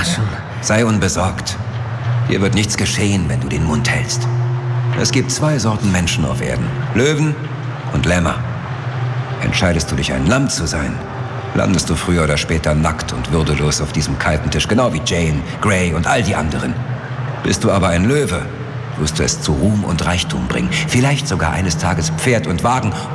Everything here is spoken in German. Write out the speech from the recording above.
schon. Sei unbesorgt. Dir wird nichts geschehen, wenn du den Mund hältst. Es gibt 2 Sorten Menschen auf Erden. Löwen und Lämmer. Entscheidest du dich, ein Lamm zu sein, landest du früher oder später nackt und würdelos auf diesem kalten Tisch, genau wie Jane, Grey und all die anderen. Bist du aber ein Löwe, wirst du es zu Ruhm und Reichtum bringen. Vielleicht sogar eines Tages Pferd und Wagen